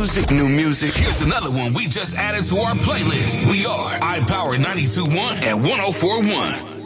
new music. Here's another one we just added to our playlist. We are iPower 92.1 and 104.1.